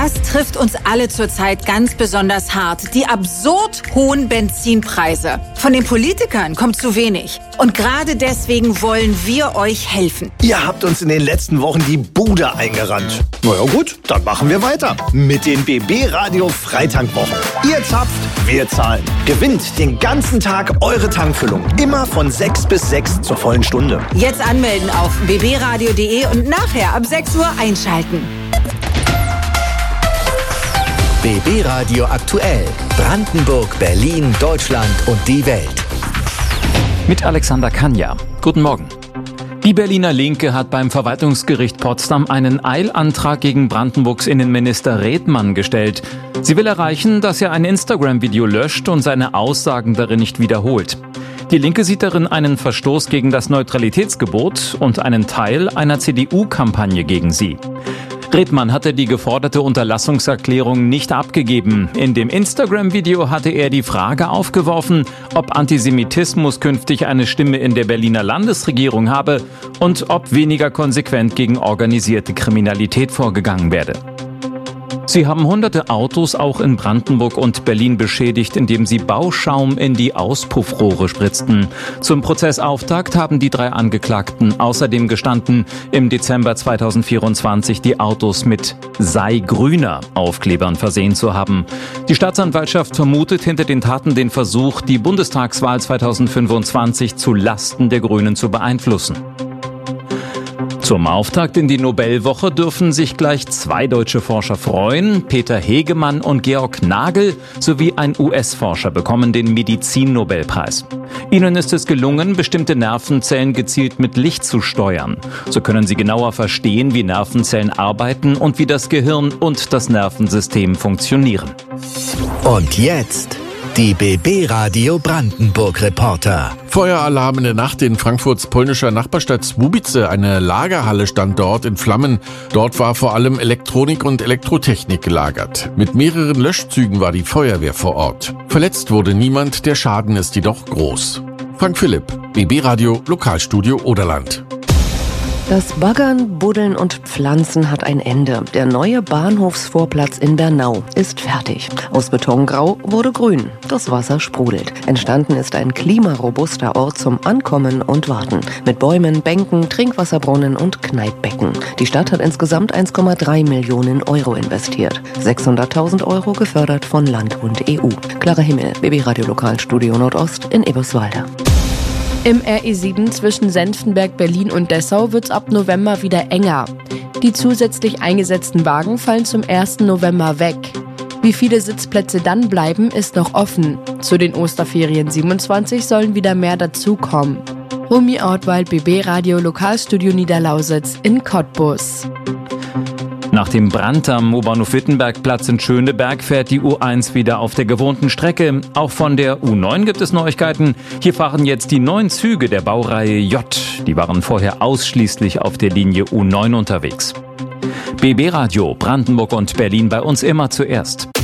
Das trifft uns alle zurzeit ganz besonders hart. Die absurd hohen Benzinpreise. Von den Politikern kommt zu wenig. Und gerade deswegen wollen wir euch helfen. Ihr habt uns in den letzten Wochen die Bude eingerannt. Na ja gut, dann machen wir weiter. Mit den BB Radio Freitankwochen. Ihr zapft, wir zahlen. Gewinnt den ganzen Tag eure Tankfüllung. Immer von 6 bis 6 zur vollen Stunde. Jetzt anmelden auf bbradio.de und nachher ab 6 Uhr einschalten. BB Radio aktuell. Brandenburg, Berlin, Deutschland und die Welt. Mit Alexander Kanja. Guten Morgen. Die Berliner Linke hat beim Verwaltungsgericht Potsdam einen Eilantrag gegen Brandenburgs Innenminister Redmann gestellt. Sie will erreichen, dass er ein Instagram-Video löscht und seine Aussagen darin nicht wiederholt. Die Linke sieht darin einen Verstoß gegen das Neutralitätsgebot und einen Teil einer CDU-Kampagne gegen sie. Redmann hatte die geforderte Unterlassungserklärung nicht abgegeben. In dem Instagram-Video hatte er die Frage aufgeworfen, ob Antisemitismus künftig eine Stimme in der Berliner Landesregierung habe und ob weniger konsequent gegen organisierte Kriminalität vorgegangen werde. Sie haben hunderte Autos auch in Brandenburg und Berlin beschädigt, indem sie Bauschaum in die Auspuffrohre spritzten. Zum Prozessauftakt haben die 3 Angeklagten außerdem gestanden, im Dezember 2024 die Autos mit "Sei grüner" Aufklebern versehen zu haben. Die Staatsanwaltschaft vermutet hinter den Taten den Versuch, die Bundestagswahl 2025 zu Lasten der Grünen zu beeinflussen. Zum Auftakt in die Nobelwoche dürfen sich gleich 2 deutsche Forscher freuen. Peter Hegemann und Georg Nagel sowie ein US-Forscher bekommen den Medizin-Nobelpreis. Ihnen ist es gelungen, bestimmte Nervenzellen gezielt mit Licht zu steuern. So können sie genauer verstehen, wie Nervenzellen arbeiten und wie das Gehirn und das Nervensystem funktionieren. Und jetzt die BB Radio Brandenburg Reporter. Feueralarm in der Nacht in Frankfurts polnischer Nachbarstadt Słubice. Eine Lagerhalle stand dort in Flammen. Dort war vor allem Elektronik und Elektrotechnik gelagert. Mit mehreren Löschzügen war die Feuerwehr vor Ort. Verletzt wurde niemand, der Schaden ist jedoch groß. Frank Philipp, BB Radio, Lokalstudio Oderland. Das Baggern, Buddeln und Pflanzen hat ein Ende. Der neue Bahnhofsvorplatz in Bernau ist fertig. Aus Betongrau wurde grün. Das Wasser sprudelt. Entstanden ist ein klimarobuster Ort zum Ankommen und Warten. Mit Bäumen, Bänken, Trinkwasserbrunnen und Kneippbecken. Die Stadt hat insgesamt 1,3 Millionen Euro investiert. 600.000 Euro gefördert von Land und EU. Clara Himmel, BB Radio Lokalstudio Nordost in Eberswalde. Im RE7 zwischen Senftenberg, Berlin und Dessau wird's ab November wieder enger. Die zusätzlich eingesetzten Wagen fallen zum 1. November weg. Wie viele Sitzplätze dann bleiben, ist noch offen. Zu den Osterferien 27 sollen wieder mehr dazukommen. Romy Ortwald, BB Radio Lokalstudio Niederlausitz in Cottbus. Nach dem Brand am U-Bahnhof Wittenbergplatz in Schöneberg fährt die U1 wieder auf der gewohnten Strecke. Auch von der U9 gibt es Neuigkeiten. Hier fahren jetzt die 9 Züge der Baureihe J. Die waren vorher ausschließlich auf der Linie U9 unterwegs. BB Radio Brandenburg und Berlin bei uns immer zuerst.